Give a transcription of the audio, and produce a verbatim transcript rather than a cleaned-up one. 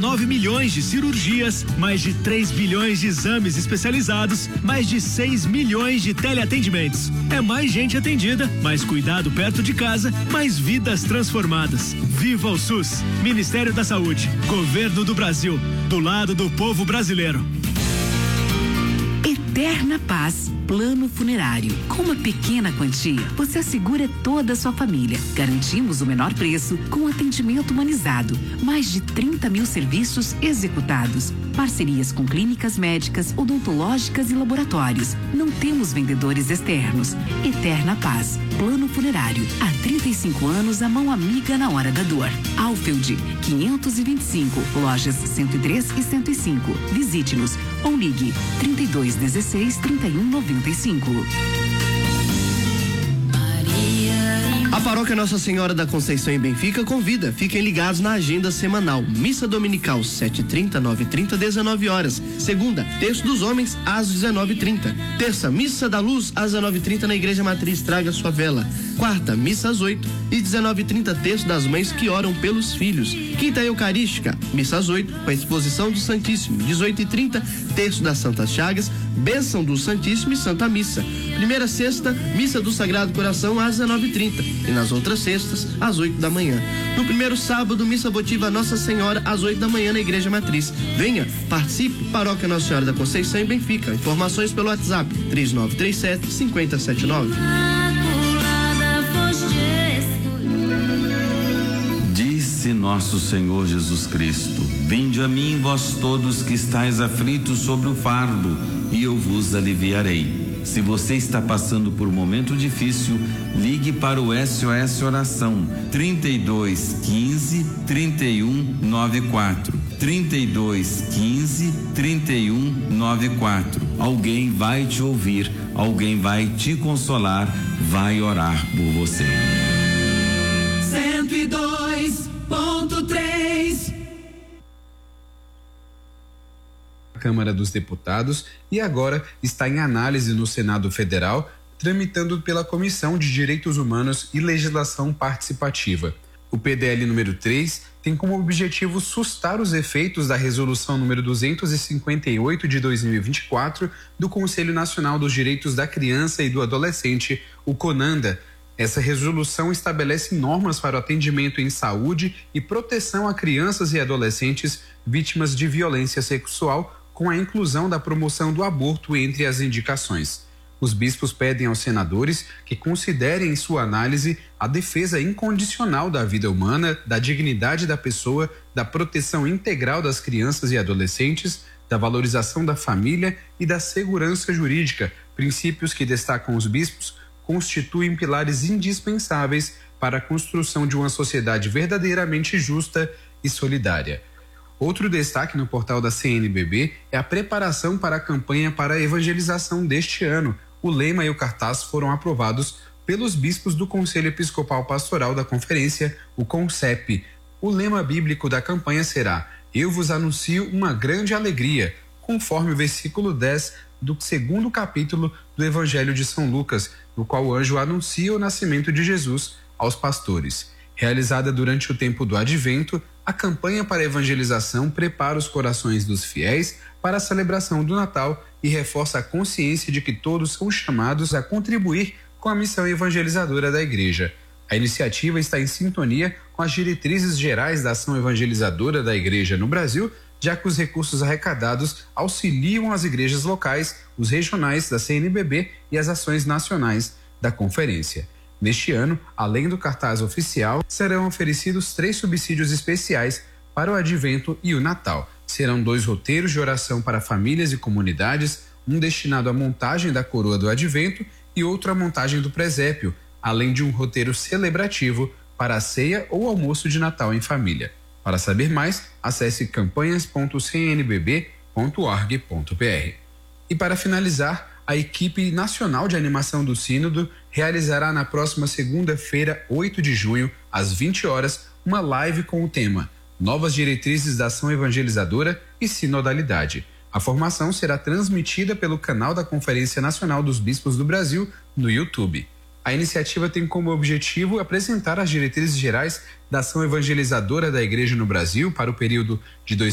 nove milhões de cirurgias, mais de três bilhões de exames especializados, mais de seis milhões de teleatendimentos. É mais gente atendida, mais cuidado perto de casa, mais vidas transformadas. Viva o SUS! Ministério da Saúde, Governo do Brasil, do lado do povo brasileiro. Eterna Paz Plano Funerário. Com uma pequena quantia, você assegura toda a sua família. Garantimos o menor preço com atendimento humanizado. Mais de trinta mil serviços executados. Parcerias com clínicas médicas, odontológicas e laboratórios. Não temos vendedores externos. Eterna Paz Plano Funerário. Há trinta e cinco anos, a mão amiga na hora da dor. Alfeld, quinhentos e vinte e cinco, lojas cento e três e cento e cinco. Visite-nos ou ligue trinta e dois dezesseis, trinta e um noventa e cinco. A Paróquia Nossa Senhora da Conceição em Benfica convida. Fiquem ligados na agenda semanal. Missa dominical, sete e trinta, nove e trinta, dezenove horas. Segunda, Terço dos Homens, às dezenove e trinta. Terça, Missa da Luz, às dezenove e trinta na Igreja Matriz. Traga sua vela. Quarta, Missa às oito e dezenove e trinta, Terço das Mães que oram pelos filhos. Quinta, Eucarística, Missa às oito, com a exposição do Santíssimo. dezoito e trinta, Terço das Santas Chagas, Bênção do Santíssimo e Santa Missa. Primeira sexta, Missa do Sagrado Coração, às dezenove e trinta. E nas outras sextas, às oito da manhã. No primeiro sábado, Missa Votiva Nossa Senhora, às oito da manhã na Igreja Matriz. Venha, participe. Paróquia Nossa Senhora da Conceição em Benfica. Informações pelo WhatsApp três nove três sete, cinco zero sete nove. Disse nosso Senhor Jesus Cristo: vinde a mim, vós todos que estáis aflitos sobre o fardo, e eu vos aliviarei. Se você está passando por um momento difícil, ligue para o S O S Oração trinta e dois, quinze, trinta e um, noventa e quatro. trinta e dois, quinze, trinta e um, noventa e quatro. Alguém vai te ouvir, alguém vai te consolar, vai orar por você. cento e dois ponto três. Câmara dos Deputados e agora está em análise no Senado Federal, tramitando pela Comissão de Direitos Humanos e Legislação Participativa. O P D L número três tem como objetivo sustar os efeitos da Resolução número duzentos e cinquenta e oito de dois mil e vinte e quatro do Conselho Nacional dos Direitos da Criança e do Adolescente, o CONANDA. Essa resolução estabelece normas para o atendimento em saúde e proteção a crianças e adolescentes vítimas de violência sexual, com a inclusão da promoção do aborto entre as indicações. Os bispos pedem aos senadores que considerem em sua análise a defesa incondicional da vida humana, da dignidade da pessoa, da proteção integral das crianças e adolescentes, da valorização da família e da segurança jurídica, princípios que, destacam os bispos, constituem pilares indispensáveis para a construção de uma sociedade verdadeiramente justa e solidária. Outro destaque no portal da C N B B é a preparação para a campanha para a evangelização deste ano. O lema e o cartaz foram aprovados pelos bispos do Conselho Episcopal Pastoral da Conferência, o CONCEP. O lema bíblico da campanha será: eu vos anuncio uma grande alegria, conforme o versículo dez do segundo capítulo do Evangelho de São Lucas, no qual o anjo anuncia o nascimento de Jesus aos pastores. Realizada durante o tempo do Advento, a campanha para a evangelização prepara os corações dos fiéis para a celebração do Natal e reforça a consciência de que todos são chamados a contribuir com a missão evangelizadora da Igreja. A iniciativa está em sintonia com as diretrizes gerais da ação evangelizadora da Igreja no Brasil, já que os recursos arrecadados auxiliam as igrejas locais, os regionais da C N B B e as ações nacionais da Conferência. Neste ano, além do cartaz oficial, serão oferecidos três subsídios especiais para o Advento e o Natal. Serão dois roteiros de oração para famílias e comunidades, um destinado à montagem da coroa do Advento e outro à montagem do presépio, além de um roteiro celebrativo para a ceia ou almoço de Natal em família. Para saber mais, acesse campanhas ponto c n b b ponto org ponto b r. E para finalizar, a equipe nacional de animação do Sínodo realizará na próxima segunda-feira, oito de junho, às vinte horas, uma live com o tema Novas Diretrizes da Ação Evangelizadora e Sinodalidade. A formação será transmitida pelo canal da Conferência Nacional dos Bispos do Brasil no YouTube. A iniciativa tem como objetivo apresentar as diretrizes gerais da ação evangelizadora da Igreja no Brasil para o período de